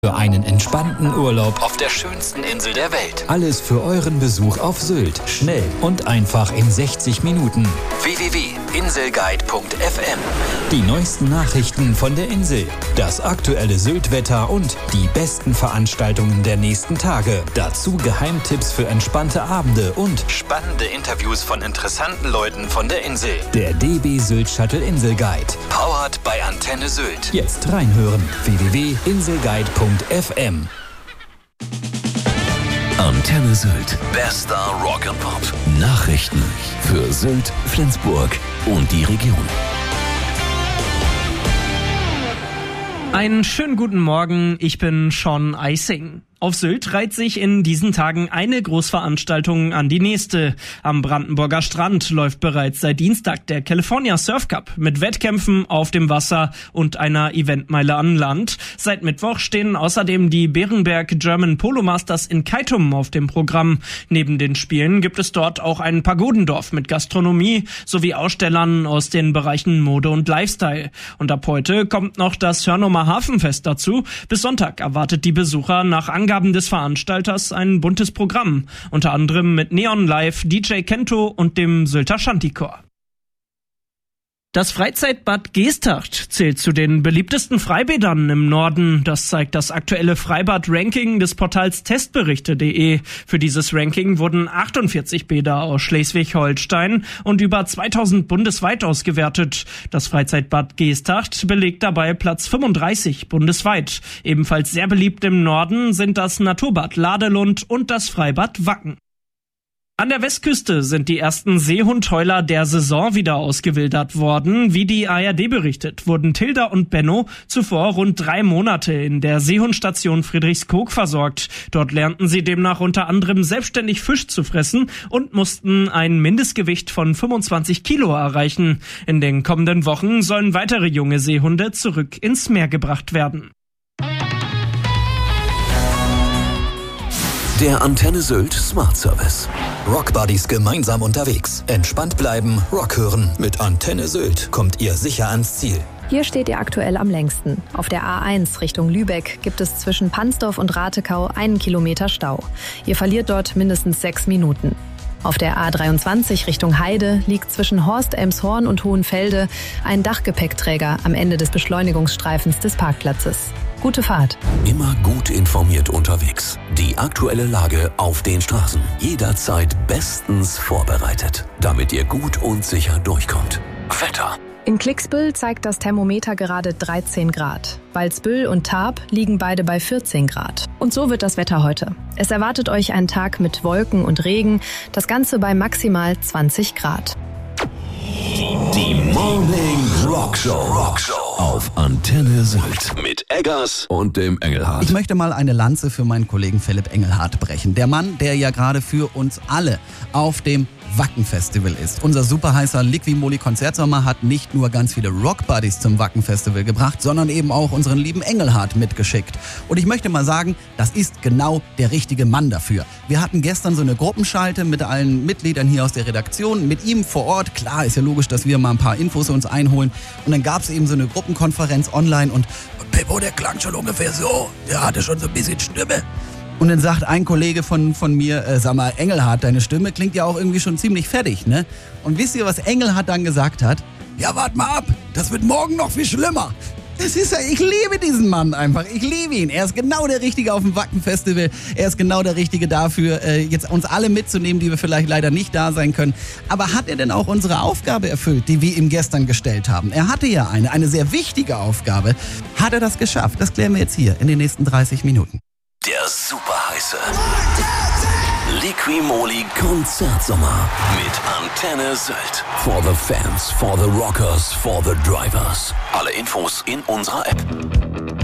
Für einen entspannten Urlaub auf der schönsten Insel der Welt. Alles für euren Besuch auf Sylt. Schnell und einfach in 60 Minuten. www.inselguide.fm. Die neuesten Nachrichten von der Insel, das aktuelle Sylt-Wetter und die besten Veranstaltungen der nächsten Tage. Dazu Geheimtipps für entspannte Abende und spannende Interviews von interessanten Leuten von der Insel. Der DB Sylt Shuttle Inselguide. Powered by Antenne Sylt. Jetzt reinhören. www.inselguide.fm. Antenne Sylt. Bester Rock and Pop. Nachrichten für Sylt, Flensburg und die Region. Einen schönen guten Morgen, ich bin Sean Eising. Auf Sylt reiht sich in diesen Tagen eine Großveranstaltung an die nächste. Am Brandenburger Strand läuft bereits seit Dienstag der California Surf Cup mit Wettkämpfen auf dem Wasser und einer Eventmeile an Land. Seit Mittwoch stehen außerdem die Berenberg German Polo Masters in Keitum auf dem Programm. Neben den Spielen gibt es dort auch ein Pagodendorf mit Gastronomie sowie Ausstellern aus den Bereichen Mode und Lifestyle. Und ab heute kommt noch das Hörnumer Hafenfest dazu. Bis Sonntag erwartet die Besucher nach Angaben des Veranstalters ein buntes Programm, unter anderem mit Neon Live, DJ Kento und dem Sylter Shantychor. Das Freizeitbad Geesthacht zählt zu den beliebtesten Freibädern im Norden. Das zeigt das aktuelle Freibad-Ranking des Portals testberichte.de. Für dieses Ranking wurden 48 Bäder aus Schleswig-Holstein und über 2000 bundesweit ausgewertet. Das Freizeitbad Geesthacht belegt dabei Platz 35 bundesweit. Ebenfalls sehr beliebt im Norden sind das Naturbad Ladelund und das Freibad Wacken. An der Westküste sind die ersten Seehundheuler der Saison wieder ausgewildert worden. Wie die ARD berichtet, wurden Tilda und Benno zuvor rund 3 Monate in der Seehundstation Friedrichskoog versorgt. Dort lernten sie demnach unter anderem selbstständig Fisch zu fressen und mussten ein Mindestgewicht von 25 Kilo erreichen. In den kommenden Wochen sollen weitere junge Seehunde zurück ins Meer gebracht werden. Der Antenne Sylt Smart Service. Rock Buddies gemeinsam unterwegs. Entspannt bleiben, Rock hören. Mit Antenne Sylt kommt ihr sicher ans Ziel. Hier steht ihr aktuell am längsten. Auf der A1 Richtung Lübeck gibt es zwischen Pansdorf und Ratekau 1 Kilometer Stau. Ihr verliert dort mindestens 6 Minuten. Auf der A23 Richtung Heide liegt zwischen Horst, Elmshorn und Hohenfelde ein Dachgepäckträger am Ende des Beschleunigungsstreifens des Parkplatzes. Gute Fahrt. Immer gut informiert unterwegs. Die aktuelle Lage auf den Straßen. Jederzeit bestens vorbereitet, damit ihr gut und sicher durchkommt. Wetter. In Klicksbüll zeigt das Thermometer gerade 13 Grad. Walsbüll und Tarp liegen beide bei 14 Grad. Und so wird das Wetter heute. Es erwartet euch ein Tag mit Wolken und Regen, das Ganze bei maximal 20 Grad. Die Morning Rock Show auf Antenne Sylt mit Eggers und dem Engelhardt. Ich möchte mal eine Lanze für meinen Kollegen Philipp Engelhardt brechen. Der Mann, der ja gerade für uns alle auf dem Wacken-Festival ist. Unser super heißer Liqui-Moly-Konzertsommer hat nicht nur ganz viele Rock-Buddies zum Wacken-Festival gebracht, sondern eben auch unseren lieben Engelhardt mitgeschickt. Und ich möchte mal sagen, das ist genau der richtige Mann dafür. Wir hatten gestern so eine Gruppenschalte mit allen Mitgliedern hier aus der Redaktion, mit ihm vor Ort. Klar, ist ja logisch, dass wir mal ein paar Infos uns einholen. Und dann gab es eben so eine Gruppenkonferenz online und Peppo, der klang schon ungefähr so. Der hatte schon so ein bisschen Stimme. Und dann sagt ein Kollege von mir, sag mal, Engelhardt, deine Stimme klingt ja auch irgendwie schon ziemlich fertig, ne? Und wisst ihr, was Engelhardt dann gesagt hat? Ja, wart mal ab, das wird morgen noch viel schlimmer. Das ist ja, ich liebe diesen Mann einfach, ich liebe ihn. Er ist genau der Richtige auf dem Wacken-Festival. Er ist genau der Richtige dafür, jetzt uns alle mitzunehmen, die wir vielleicht leider nicht da sein können. Aber hat er denn auch unsere Aufgabe erfüllt, die wir ihm gestern gestellt haben? Er hatte ja eine sehr wichtige Aufgabe. Hat er das geschafft? Das klären wir jetzt hier in den nächsten 30 Minuten. Der superheiße Liqui-Moly Konzertsommer mit Antenne Sylt. For the fans, for the rockers, for the drivers. Alle Infos in unserer App.